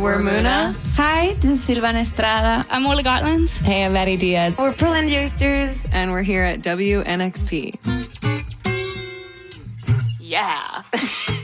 we're Muna. Hi, this is Silvana Estrada. I'm Ola Gotlands. Hey, I'm Maddie Diaz. We're Pearland Youngsters, and we're here at WNXP. Yeah.